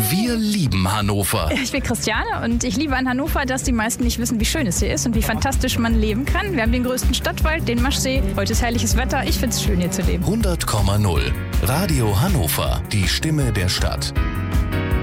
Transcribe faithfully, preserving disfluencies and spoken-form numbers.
Wir lieben Hannover. Ich bin Christiane und ich liebe an Hannover, dass die meisten nicht wissen, wie schön es hier ist und wie fantastisch man leben kann. Wir haben den größten Stadtwald, den Maschsee. Heute ist herrliches Wetter. Ich finde es schön, hier zu leben. hundert Komma null. Radio Hannover. Die Stimme der Stadt.